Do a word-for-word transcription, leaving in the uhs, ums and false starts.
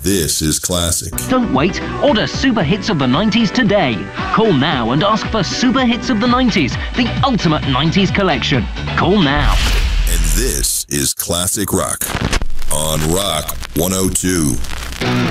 this is classic. Don't wait. Order Super Hits of the nineties today. Call now and ask for Super Hits of the nineties, the ultimate nineties collection. Call now. And this is Classic Rock on Rock one oh two.